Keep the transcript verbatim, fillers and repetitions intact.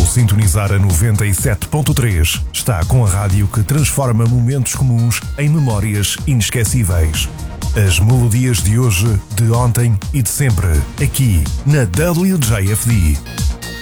sintonizar a noventa e sete ponto três, está com a rádio que transforma momentos comuns em memórias inesquecíveis. As melodias de hoje, de ontem e de sempre, aqui na W J F D.